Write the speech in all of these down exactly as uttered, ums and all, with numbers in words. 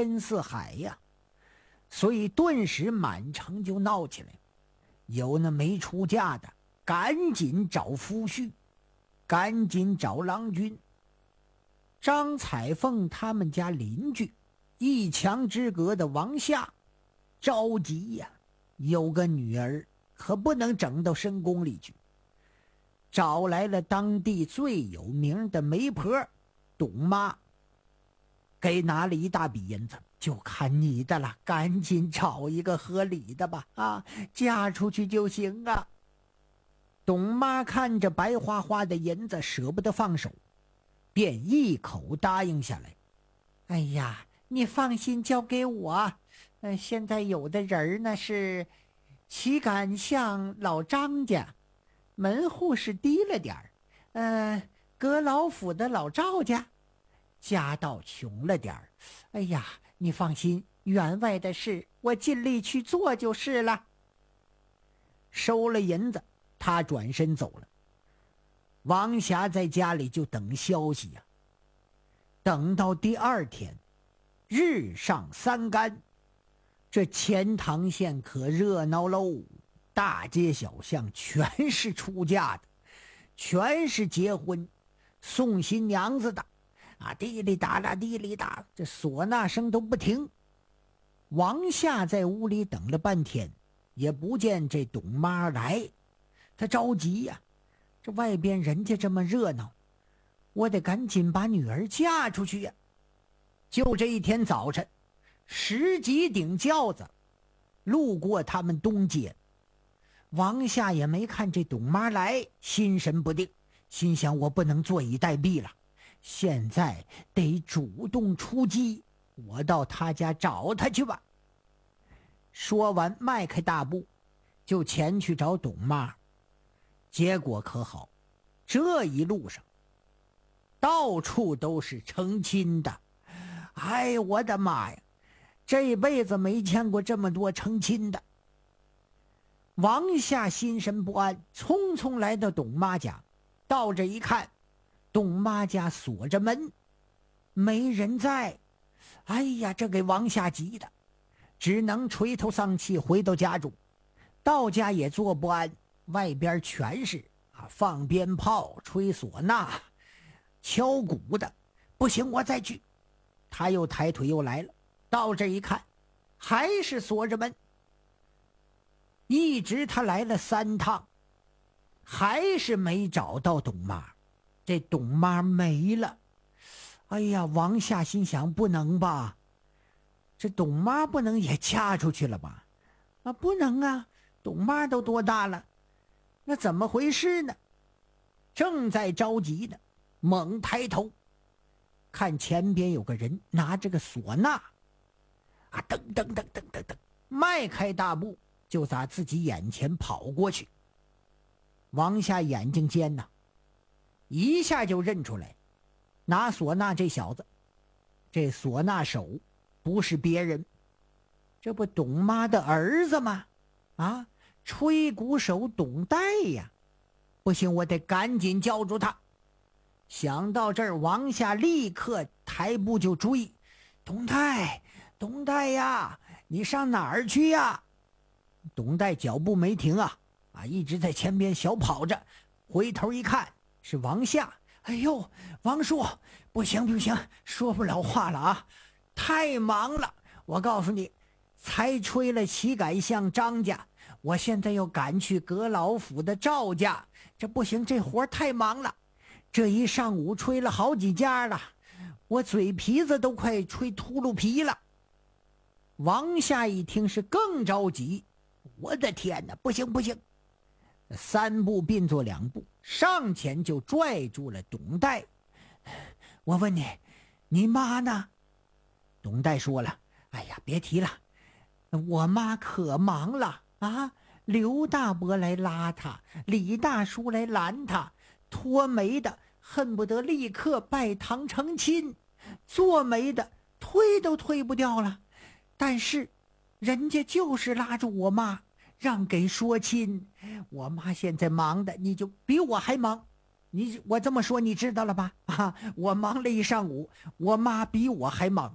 深似海呀，所以顿时满城就闹起来。有那没出嫁的赶紧找夫婿，赶紧找郎君。张彩凤他们家邻居一墙之隔的王夏着急呀，有个女儿可不能整到深宫里去，找来了当地最有名的媒婆董妈，给拿了一大笔银子，就看你的了，赶紧找一个合理的吧，啊，嫁出去就行啊。董妈看着白花花的银子舍不得放手，便一口答应下来。哎呀，你放心交给我，呃，现在有的人呢是岂敢像老张家，门户是低了点儿，呃，阁老府的老赵家家道穷了点儿。哎呀，你放心，员外的事我尽力去做就是了。收了银子，他转身走了。王霞在家里就等消息呀、啊。等到第二天，日上三竿，这钱塘县可热闹喽，大街小巷全是出嫁的，全是结婚送新娘子的啊，滴哩哒啦滴哩哒，这唢呐声都不停。王夏在屋里等了半天，也不见这董妈来，他着急呀、啊，这外边人家这么热闹，我得赶紧把女儿嫁出去呀、啊。就这一天早晨，十几顶轿子路过他们东街，王夏也没看这董妈来，心神不定，心想我不能坐以待毙了，现在得主动出击，我到他家找他去吧。说完迈开大步就前去找董妈。结果可好，这一路上到处都是成亲的。哎，我的妈呀，这辈子没见过这么多成亲的。王夏心神不安，匆匆来到董妈家，到这一看，董妈家锁着门，没人在。哎呀，这给王夏急的，只能垂头丧气回到家中。到家也坐不安，外边全是啊放鞭炮、吹唢呐、敲鼓的。不行，我再去。他又抬腿又来了，到这一看，还是锁着门。一直他来了三趟，还是没找到董妈。这董妈没了。哎呀，王夏心想，不能吧，这董妈不能也嫁出去了吧？啊，不能啊，董妈都多大了，那怎么回事呢？正在着急呢，猛抬头看前边有个人拿着个唢呐，啊，噔噔噔噔噔噔，迈开大步就打自己眼前跑过去。王夏眼睛尖呐，一下就认出来拿唢呐这小子。这唢呐手不是别人，这不董妈的儿子吗？啊，吹鼓手董代呀！不行，我得赶紧叫住他。想到这儿，王夏立刻抬步就追。董代，董代呀，你上哪儿去呀？董代脚步没停啊，啊，一直在前边小跑着。回头一看，是王夏。哎呦，王叔，不行不行，说不了话了啊，太忙了。我告诉你，才吹了岂敢像张家，我现在又赶去阁老府的赵家，这不行，这活太忙了。这一上午吹了好几家了，我嘴皮子都快吹秃噜皮了。王夏一听是更着急，我的天哪，不行不行，三步并作两步，上前就拽住了董代。我问你，你妈呢？董代说了，哎呀，别提了，我妈可忙了啊！刘大伯来拉他，李大叔来拦他，托媒的恨不得立刻拜堂成亲，做媒的推都推不掉了，但是人家就是拉住我妈让给说亲。我妈现在忙的你就比我还忙，你我这么说你知道了吧？啊，我忙了一上午，我妈比我还忙，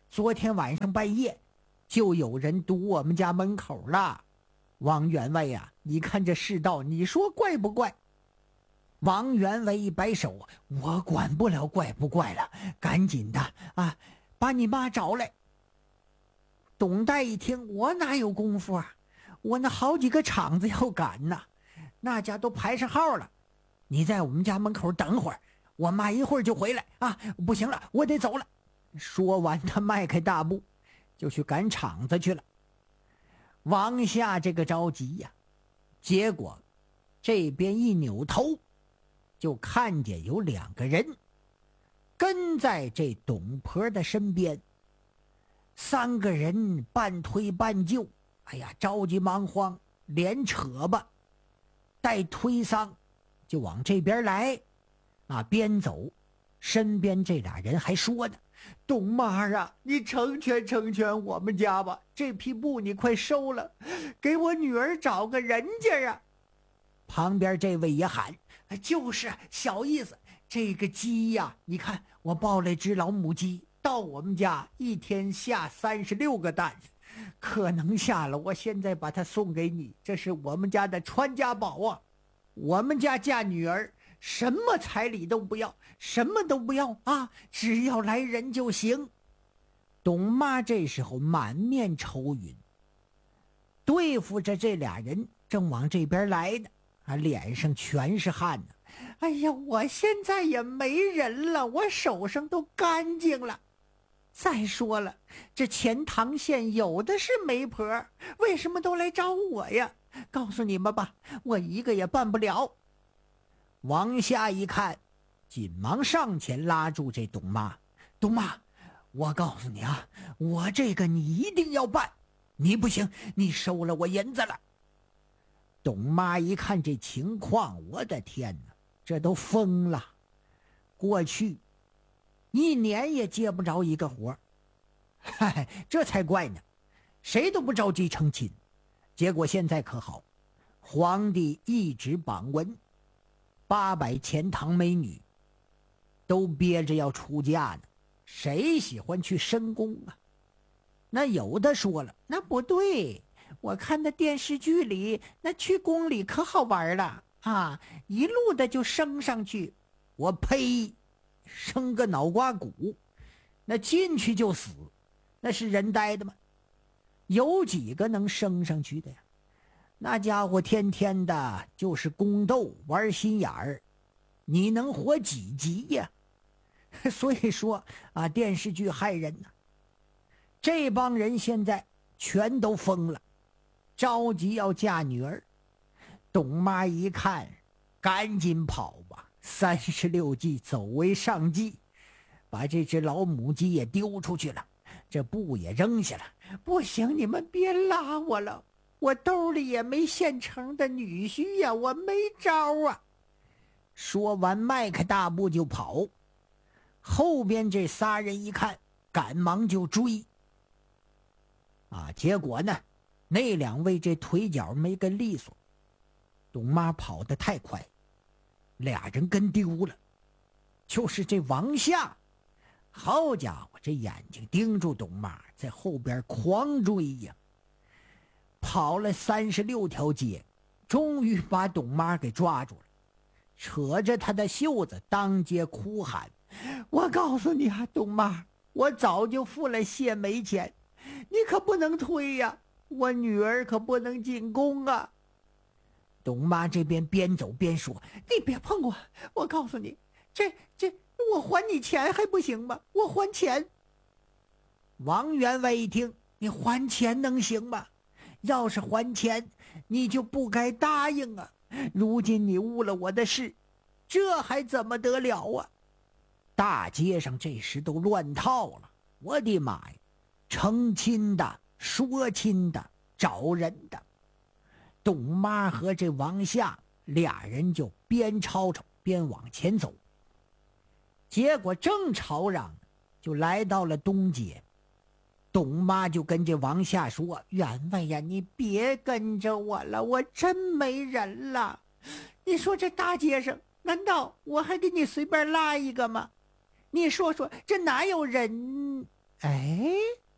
昨天晚上半夜就有人堵我们家门口了。王员外呀、啊，你看这世道，你说怪不怪？王员外一摆手，我管不了怪不怪了，赶紧的啊，把你妈找来。董代一听，我哪有功夫啊，我那好几个厂子要赶呢，那家都排上号了。你在我们家门口等会儿，我妈一会儿就回来啊！不行了，我得走了。说完，他迈开大步就去赶场子去了。王夏这个着急呀、啊，结果这边一扭头，就看见有两个人跟在这董婆的身边。三个人半推半就，哎呀，着急忙慌，连扯吧带推搡就往这边来啊！边走身边这俩人还说呢，董妈啊，你成全成全我们家吧，这匹布你快收了，给我女儿找个人家啊。旁边这位也喊，就是小意思，这个鸡呀、啊，你看我抱来只老母鸡到我们家，一天下三十六个蛋，可能下了，我现在把它送给你，这是我们家的传家宝啊。我们家嫁女儿什么彩礼都不要，什么都不要啊，只要来人就行。董妈这时候满面愁云，对付着这俩人正往这边来呢，啊，脸上全是汗呢。哎呀，我现在也没人了，我手上都干净了。再说了，这钱塘县有的是媒婆，为什么都来找我呀？告诉你们吧，我一个也办不了。王夏一看，紧忙上前拉住这董妈。董妈，我告诉你啊，我这个你一定要办，你不行，你收了我银子了。董妈一看这情况，我的天哪，这都疯了。过去一年也接不着一个活，嗨，这才怪呢，谁都不着急成亲。结果现在可好，皇帝一纸榜文，八百钱塘美女都憋着要出嫁呢，谁喜欢去深宫啊？那有的说了，那不对，我看那电视剧里那去宫里可好玩了啊，一路的就升上去。我呸，生个脑瓜骨，那进去就死，那是人呆的吗？有几个能升上去的呀？那家伙天天的就是宫斗玩心眼儿，你能活几集呀？所以说啊，电视剧害人呢、啊。这帮人现在全都疯了，着急要嫁女儿。董妈一看，赶紧跑吧，三十六计走为上计，把这只老母鸡也丢出去了，这布也扔下了。不行，你们别拉我了，我兜里也没现成的女婿呀，我没招啊。说完迈开大步就跑，后边这仨人一看，赶忙就追啊。结果呢，那两位这腿脚没跟利索，董妈跑得太快，俩人跟丢了。就是这王夏，好家伙，这眼睛盯住董妈，在后边狂追呀，跑了三十六条街，终于把董妈给抓住了，扯着她的袖子当街哭喊：我告诉你啊，董妈，我早就付了谢媒钱，你可不能推呀，我女儿可不能进宫啊。董妈这边边走边说：你别碰我，我告诉你，这这我还你钱还不行吗？我还钱。王员外一听，你还钱能行吗？要是还钱，你就不该答应啊！如今你误了我的事，这还怎么得了啊？大街上这时都乱套了，我的妈呀！成亲的、说亲的、找人的，董妈和这王夏俩人就边吵吵边往前走。结果正吵嚷，就来到了东街。董妈就跟这王夏说：员外呀，你别跟着我了，我真没人了。你说这大街上，难道我还给你随便拉一个吗？你说说，这哪有人哎，